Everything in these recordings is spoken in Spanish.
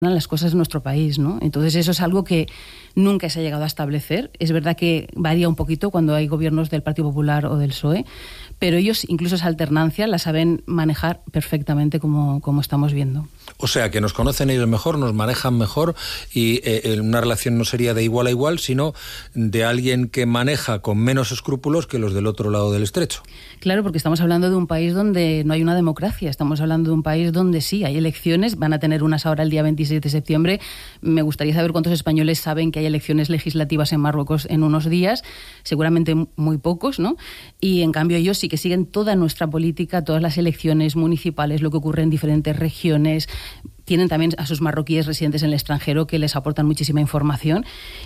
las cosas en nuestro país, ¿no? Entonces eso es algo que nunca se ha llegado a establecer. Es verdad que varía un poquito cuando hay gobiernos del Partido Popular o del PSOE, pero ellos incluso esa alternancia la saben manejar perfectamente como estamos viendo. O sea, que nos conocen ellos mejor, nos manejan mejor y una relación no sería de igual a igual, sino de alguien que maneja con menos escrúpulos que los del otro lado del estrecho. Claro, porque estamos hablando de un país donde no hay una democracia, estamos hablando de un país donde sí hay elecciones, van a tener unas ahora el día 26 de septiembre. Me gustaría saber cuántos españoles saben que hay elecciones legislativas en Marruecos en unos días, seguramente muy pocos, ¿no? Y en cambio ellos sí que siguen toda nuestra política, todas las elecciones municipales, lo que ocurre en diferentes regiones. Tienen también a sus marroquíes residentes en el extranjero que les aportan muchísima información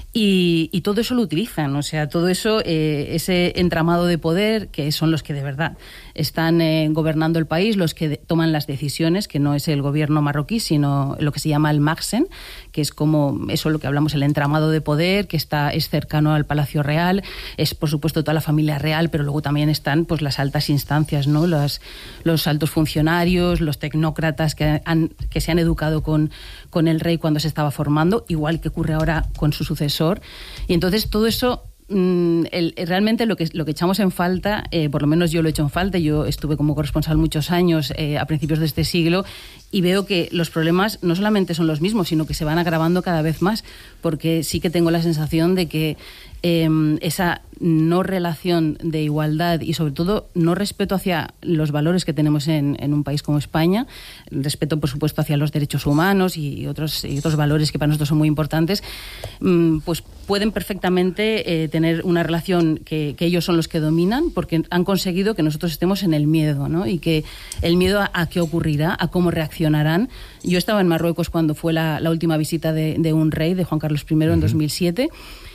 y todo eso lo utilizan, o sea, todo eso, ese entramado de poder, que son los que de verdad están gobernando el país, los que toman las decisiones, que no es el gobierno marroquí, sino lo que se llama el Magsen, que es como eso lo que hablamos, el entramado de poder, que es cercano al Palacio Real, es por supuesto toda la familia real, pero luego también están pues las altas instancias, ¿no? Los altos funcionarios, los tecnócratas que se han educado con el rey cuando se estaba formando, igual que ocurre ahora con su sucesor. Y entonces todo eso, realmente lo que echamos en falta, por lo menos yo lo he hecho en falta, yo estuve como corresponsal muchos años a principios de este siglo y veo que los problemas no solamente son los mismos, sino que se van agravando cada vez más, porque sí que tengo la sensación de que esa no relación de igualdad y sobre todo no respeto hacia los valores que tenemos en un país como España, respeto por supuesto hacia los derechos humanos y otros valores que para nosotros son muy importantes, pues pueden perfectamente tener una relación que ellos son los que dominan, porque han conseguido que nosotros estemos en el miedo, ¿no? Y que el miedo a qué ocurrirá, a cómo reaccionarán. Yo estaba en Marruecos cuando fue la última visita de un rey, de Juan Carlos I, en 2007.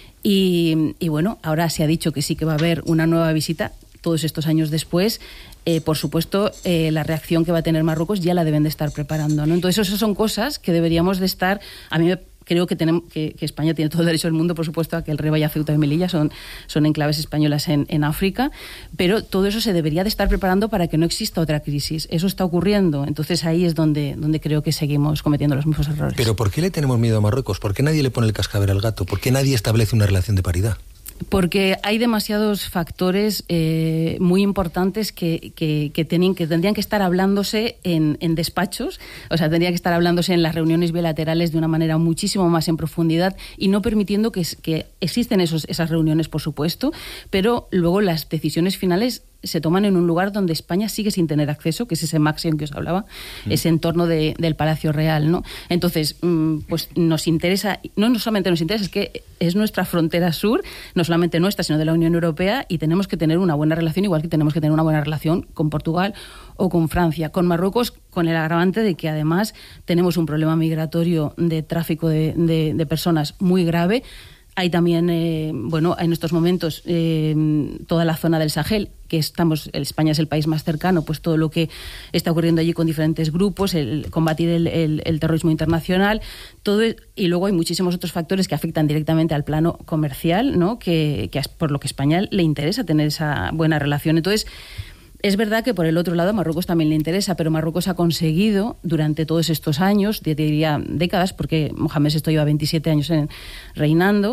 Y bueno, ahora se ha dicho que sí que va a haber una nueva visita todos estos años después. Por supuesto, la reacción que va a tener Marruecos ya la deben de estar preparando, ¿no? Entonces, esas son cosas que deberíamos de estar... A mí creo que España tiene todo el derecho del mundo, por supuesto, a que el rey vaya a Ceuta y Melilla, son enclaves españolas en África, pero todo eso se debería de estar preparando para que no exista otra crisis. Eso está ocurriendo, entonces ahí es donde creo que seguimos cometiendo los mismos errores. ¿Pero por qué le tenemos miedo a Marruecos? ¿Por qué nadie le pone el cascabel al gato? ¿Por qué nadie establece una relación de paridad? Porque hay demasiados factores muy importantes que tendrían que estar hablándose en despachos, o sea, tendría que estar hablándose en las reuniones bilaterales de una manera muchísimo más en profundidad y no permitiendo que existen esas reuniones, por supuesto, pero luego las decisiones finales se toman en un lugar donde España sigue sin tener acceso, que es ese máximo que os hablaba, ese entorno del Palacio Real, ¿no? Entonces, pues nos interesa, no solamente nos interesa, es que es nuestra frontera sur, no solamente nuestra, sino de la Unión Europea, y tenemos que tener una buena relación, igual que tenemos que tener una buena relación con Portugal o con Francia. Con Marruecos, con el agravante de que además tenemos un problema migratorio de tráfico de personas muy grave. Hay también, en estos momentos, toda la zona del Sahel, que España es el país más cercano, pues todo lo que está ocurriendo allí con diferentes grupos, combatir el terrorismo internacional, todo, y luego hay muchísimos otros factores que afectan directamente al plano comercial, ¿no? Que por lo que a España le interesa tener esa buena relación. Entonces, es verdad que por el otro lado a Marruecos también le interesa, pero Marruecos ha conseguido durante todos estos años, diría décadas, porque Mohamed VI lleva 27 años reinando,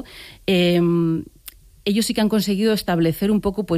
ellos sí que han conseguido establecer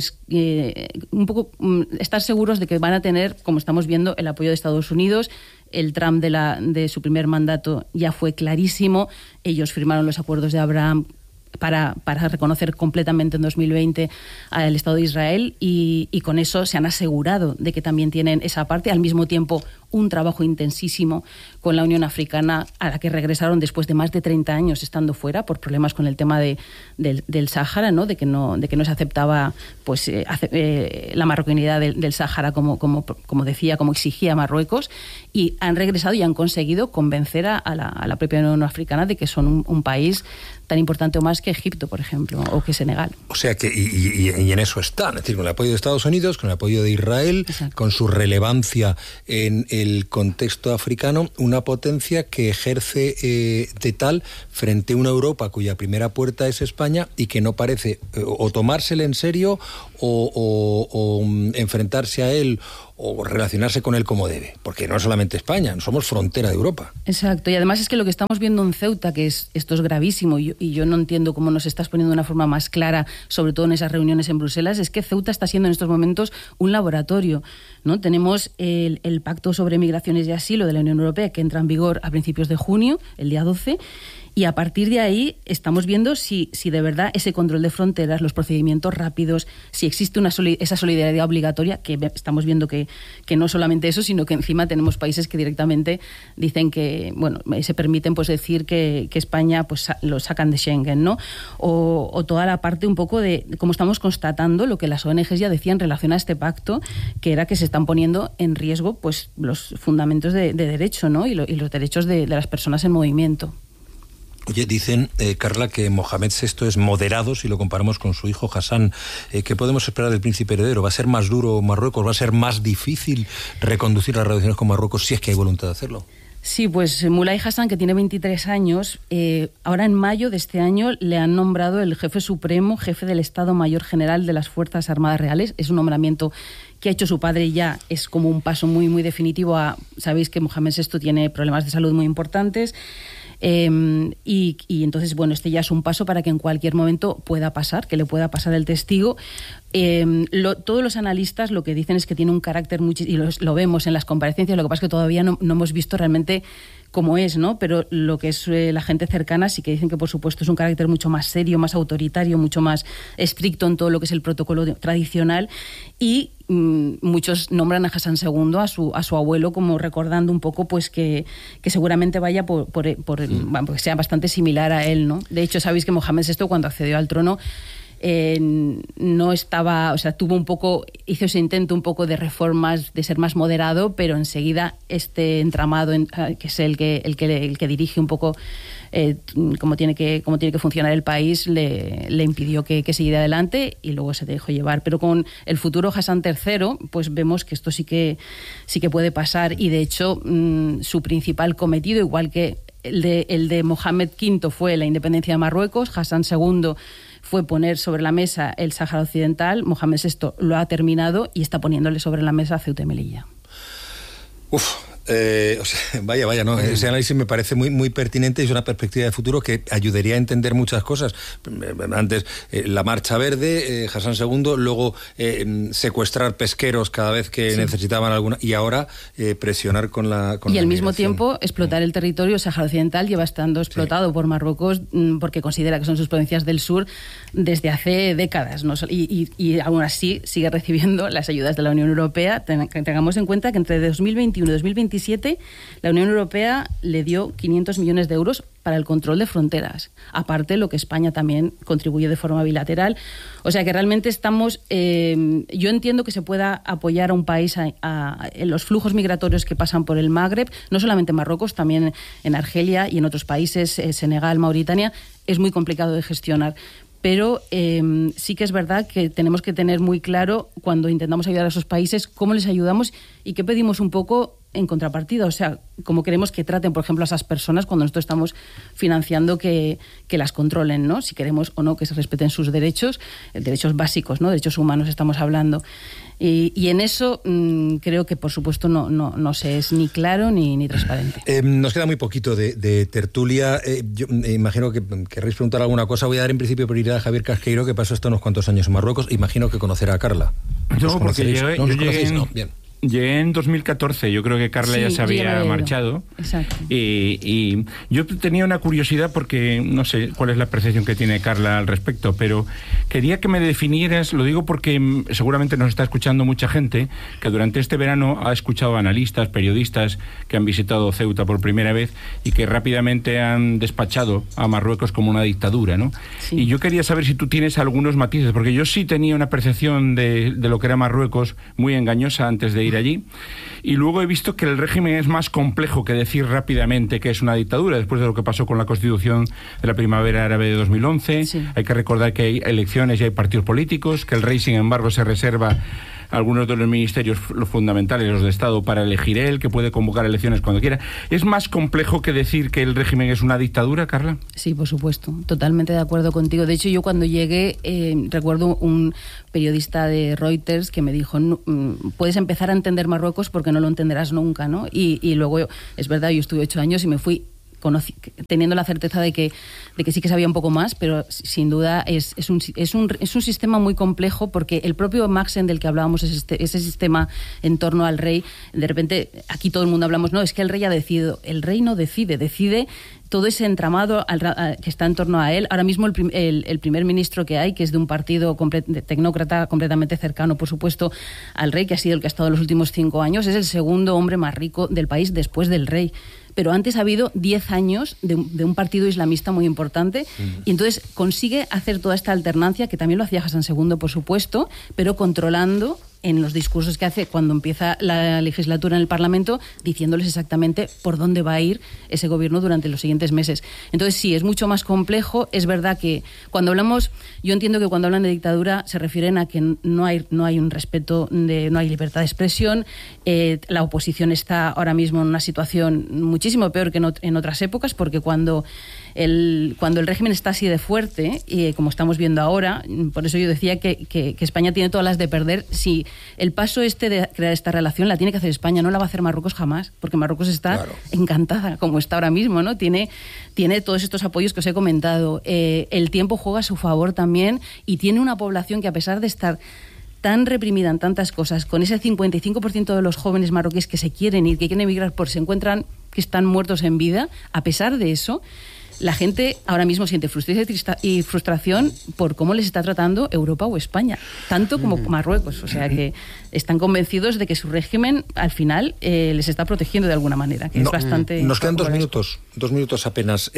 estar seguros de que van a tener, como estamos viendo, el apoyo de Estados Unidos. El Trump de su primer mandato ya fue clarísimo. Ellos firmaron los acuerdos de Abraham para reconocer completamente en 2020 al Estado de Israel y con eso se han asegurado de que también tienen esa parte, al mismo tiempo un trabajo intensísimo con la Unión Africana, a la que regresaron después de más de 30 años estando fuera por problemas con el tema del Sáhara, ¿no? de que no se aceptaba pues la marroquinidad del Sáhara como exigía Marruecos, y han regresado y han conseguido convencer a la propia Unión Africana de que son un país tan importante o más que Egipto, por ejemplo, o que Senegal. O sea que, y en eso están, es decir, con el apoyo de Estados Unidos, con el apoyo de Israel, exacto, con su relevancia en el contexto africano, una potencia que ejerce de tal frente a una Europa cuya primera puerta es España y que no parece o tomársele en serio o enfrentarse a él o relacionarse con él como debe, porque no es solamente España, somos frontera de Europa. Exacto, y además es que lo que estamos viendo en Ceuta, que esto es gravísimo, y yo no entiendo cómo nos estás poniendo de una forma más clara, sobre todo en esas reuniones en Bruselas, es que Ceuta está siendo en estos momentos un laboratorio, ¿no? Tenemos el Pacto sobre Migraciones y Asilo de la Unión Europea, que entra en vigor a principios de junio, el día 12, y a partir de ahí estamos viendo si de verdad ese control de fronteras, los procedimientos rápidos, si existe esa solidaridad obligatoria, que estamos viendo que no solamente eso, sino que encima tenemos países que directamente dicen que, bueno, se permiten pues decir que España pues lo sacan de Schengen, ¿no? O toda la parte un poco de, como estamos constatando, lo que las ONGs ya decían en relación a este pacto, que era que se están poniendo en riesgo pues los fundamentos de derecho, ¿no? Y los derechos de las personas en movimiento. Oye, dicen, Carla, que Mohamed VI es moderado si lo comparamos con su hijo Hassan. ¿Qué podemos esperar del príncipe heredero? ¿Va a ser más duro Marruecos? ¿Va a ser más difícil reconducir las relaciones con Marruecos si es que hay voluntad de hacerlo? Sí, pues Moulay Hassan, que tiene 23 años, ahora en mayo de este año le han nombrado el jefe supremo, jefe del Estado Mayor General de las Fuerzas Armadas Reales. Es un nombramiento que ha hecho su padre y ya es como un paso muy, muy definitivo a... Sabéis que Mohamed VI tiene problemas de salud muy importantes. Y entonces, bueno, este ya es un paso para que en cualquier momento pueda pasar, que le pueda pasar el testigo. Todos los analistas lo que dicen es que tiene un carácter y lo vemos en las comparecencias, lo que pasa es que todavía no hemos visto realmente cómo es, ¿no? Pero lo que es la gente cercana sí que dicen que, por supuesto, es un carácter mucho más serio, más autoritario, mucho más estricto en todo lo que es el protocolo tradicional, y muchos nombran a Hassan II, a su abuelo, como recordando un poco pues que seguramente vaya porque sea bastante similar a él, ¿no? De hecho, sabéis que Mohamed VI, cuando accedió al trono, no estaba, o sea, hizo ese intento un poco de reformas, de ser más moderado, pero enseguida este entramado, que es el que dirige un poco cómo tiene que funcionar el país, le impidió que siguiera adelante, y luego se dejó llevar. Pero con el futuro Hassan III, pues vemos que esto sí que puede pasar, y de hecho su principal cometido, igual que el de Mohamed V fue la independencia de Marruecos, Hassan II fue poner sobre la mesa el Sáhara Occidental. Mohamed VI lo ha terminado y está poniéndole sobre la mesa Ceuta y Melilla. Vaya, no. Ese análisis me parece muy, muy pertinente y es una perspectiva de futuro que ayudaría a entender muchas cosas. Antes, la Marcha Verde, Hassan II, luego secuestrar pesqueros cada vez que necesitaban alguna, y ahora presionar con la y al mismo tiempo explotar el territorio. El Sáhara Occidental lleva estando explotado por Marruecos porque considera que son sus provincias del sur desde hace décadas, ¿no? Y aún así sigue recibiendo las ayudas de la Unión Europea. Tengamos en cuenta que entre 2021 y 2027 la Unión Europea le dio 500 millones de euros para el control de fronteras, aparte lo que España también contribuye de forma bilateral. O sea que realmente estamos... yo entiendo que se pueda apoyar a un país en los flujos migratorios que pasan por el Magreb, no solamente en Marruecos, también en Argelia y en otros países, Senegal, Mauritania. Es muy complicado de gestionar. Pero sí que es verdad que tenemos que tener muy claro, cuando intentamos ayudar a esos países, cómo les ayudamos y qué pedimos un poco en contrapartida. O sea, cómo queremos que traten, por ejemplo, a esas personas cuando nosotros estamos financiando que las controlen, ¿no? Si queremos o no que se respeten sus derechos básicos, ¿no? Derechos humanos estamos hablando. Y en eso creo que, por supuesto, no se es ni claro ni transparente. Nos queda muy poquito de tertulia. Yo imagino que querréis preguntar alguna cosa. Voy a dar en principio prioridad a Javier Casqueiro, que pasó hasta unos cuantos años en Marruecos. Imagino que conocerá a Carla. No, porque llegué en 2014, yo creo que Carla ya se había marchado. Exacto. Y yo tenía una curiosidad porque no sé cuál es la percepción que tiene Carla al respecto, pero quería que me definieras, lo digo porque seguramente nos está escuchando mucha gente que durante este verano ha escuchado analistas, periodistas que han visitado Ceuta por primera vez y que rápidamente han despachado a Marruecos como una dictadura, ¿no? Sí. Y yo quería saber si tú tienes algunos matices, porque yo sí tenía una percepción de lo que era Marruecos muy engañosa antes de ir allí, y luego he visto que el régimen es más complejo que decir rápidamente que es una dictadura, después de lo que pasó con la Constitución de la Primavera Árabe de 2011. Sí. Hay que recordar que hay elecciones y hay partidos políticos, que el rey, sin embargo, se reserva algunos de los ministerios los fundamentales, los de Estado, para elegir él, que puede convocar elecciones cuando quiera. ¿Es más complejo que decir que el régimen es una dictadura, Carla? Sí, por supuesto, totalmente de acuerdo contigo. De hecho, yo cuando llegué, recuerdo un periodista de Reuters que me dijo, puedes empezar a entender Marruecos porque no lo entenderás nunca, ¿no? Y luego, es verdad, yo estuve 8 años y me fui teniendo la certeza de que sí que sabía un poco más, pero sin duda es un sistema muy complejo, porque el propio Maxen del que hablábamos, ese sistema en torno al rey, de repente aquí todo el mundo hablamos, no, es que el rey ha decidido. El rey no decide todo ese entramado que está en torno a él. Ahora mismo el primer ministro que hay, que es de un partido tecnócrata completamente cercano, por supuesto, al rey, que ha sido el que ha estado los últimos 5 años, es el segundo hombre más rico del país después del rey. Pero antes ha habido 10 años de un partido islamista muy importante, y entonces consigue hacer toda esta alternancia, que también lo hacía Hassan II, por supuesto, pero controlando en los discursos que hace cuando empieza la legislatura en el Parlamento, diciéndoles exactamente por dónde va a ir ese gobierno durante los siguientes meses. Entonces sí, es mucho más complejo. Es verdad que cuando hablamos, yo entiendo que cuando hablan de dictadura se refieren a que no hay un respeto, no hay libertad de expresión, la oposición está ahora mismo en una situación muchísimo peor que en otras épocas, porque cuando el régimen está así de fuerte, como estamos viendo ahora, por eso yo decía que España tiene todas las de perder. Si el paso de crear esta relación la tiene que hacer España, no la va a hacer Marruecos jamás, porque Marruecos está encantada como está ahora mismo, ¿no? Tiene todos estos apoyos que os he comentado. El tiempo juega a su favor también, y tiene una población que, a pesar de estar tan reprimida en tantas cosas, con ese 55% de los jóvenes marroquíes que se quieren ir, que quieren emigrar, se encuentran que están muertos en vida, a pesar de eso, la gente ahora mismo siente frustración por cómo les está tratando Europa o España, tanto como Marruecos. O sea, que están convencidos de que su régimen al final les está protegiendo de alguna manera, que es bastante... Nos quedan 2 minutos apenas.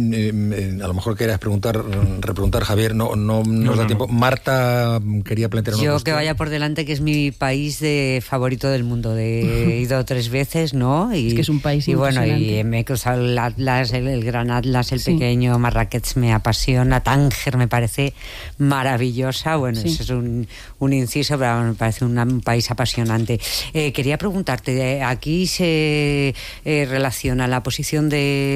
A lo mejor querías repreguntar, Javier, no nos da tiempo. Marta quería plantear una cuestión. Que vaya por delante, que es mi país favorito del mundo. He ido 3 veces, ¿no? Es que es un país impresionante. Y bueno, y me he cruzado el Atlas, el Gran Atlas, el pequeño, Marrakech me apasiona, Tánger me parece maravillosa. Bueno, eso es un inciso, pero me parece un país apasionante. Quería preguntarte, aquí se relaciona la posición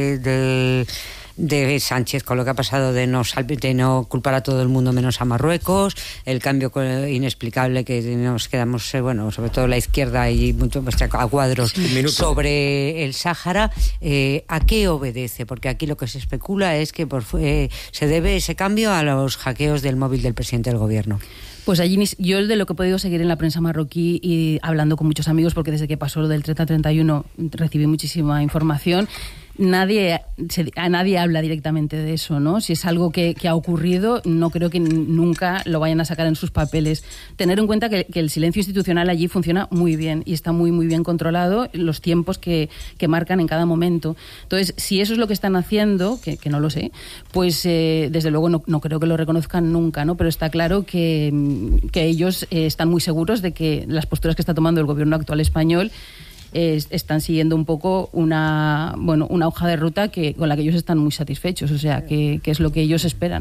de Sánchez con lo que ha pasado de no culpar a todo el mundo menos a Marruecos, el cambio inexplicable que nos quedamos, sobre todo la izquierda y mucho a cuadros sobre el Sáhara. ¿A qué obedece? Porque aquí lo que se especula es que se debe ese cambio a los hackeos del móvil del presidente del gobierno. Pues allí yo, de lo que he podido seguir en la prensa marroquí y hablando con muchos amigos, porque desde que pasó lo del 30-31 recibí muchísima información, nadie habla directamente de eso, ¿no? Si es algo que ha ocurrido, no creo que nunca lo vayan a sacar en sus papeles. Tener en cuenta que el silencio institucional allí funciona muy bien y está muy, muy bien controlado, los tiempos que marcan en cada momento. Entonces, si eso es lo que están haciendo, que no lo sé, pues desde luego no creo que lo reconozcan nunca, ¿no? Pero está claro que ellos están muy seguros de que las posturas que está tomando el gobierno actual español están siguiendo un poco una hoja de ruta con la que ellos están muy satisfechos, o sea, que es lo que ellos esperan.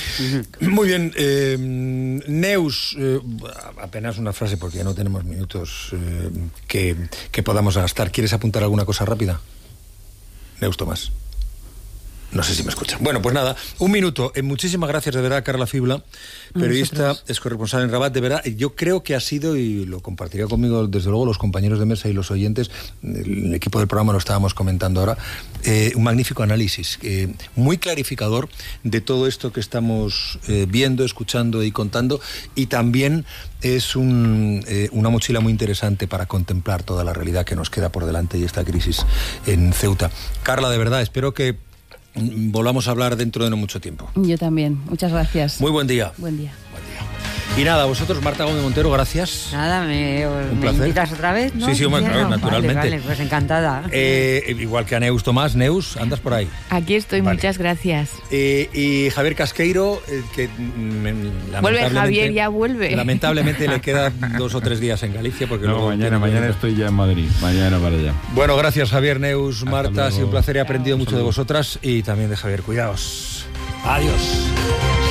Muy bien, Neus, apenas una frase porque ya no tenemos minutos que podamos gastar. ¿Quieres apuntar alguna cosa rápida? Neus Tomás. No sé si me escuchan. Bueno, pues nada, 1 minuto. Muchísimas gracias de verdad, Carla Fibla, periodista, es corresponsal en Rabat. De verdad, yo creo que ha sido, y lo compartiría conmigo desde luego los compañeros de mesa y los oyentes, el equipo del programa lo estábamos comentando ahora, un magnífico análisis, muy clarificador de todo esto que estamos viendo, escuchando y contando, y también es una mochila muy interesante para contemplar toda la realidad que nos queda por delante y esta crisis en Ceuta. Carla, de verdad, espero que volvamos a hablar dentro de no mucho tiempo. Yo también. Muchas gracias. Muy buen día. Buen día. Y nada, vosotros, Marta Gómez Montero, gracias. Nada, ¿me invitas otra vez? ¿No? Sí, bueno, claro, naturalmente. Vale, pues encantada. Igual que a Neus Tomás. Neus, ¿andas por ahí? Aquí estoy, vale. Muchas gracias. Y Javier Casqueiro, que vuelve Javier, ya vuelve. Lamentablemente le quedan 2 o 3 días en Galicia. Porque no, mañana estoy ya en Madrid, mañana para allá. Bueno, gracias Javier, Neus, Hasta Marta, luego. ha sido un placer, he aprendido mucho de vosotras y también de Javier. Cuidaos. Adiós.